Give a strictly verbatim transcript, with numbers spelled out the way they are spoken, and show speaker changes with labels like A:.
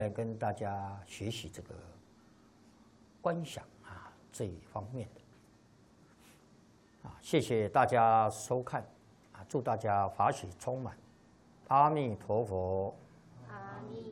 A: 来跟大家学习这个观想啊这一方面的啊，谢谢大家收看啊，祝大家法喜充满，阿弥陀佛。
B: 阿弥。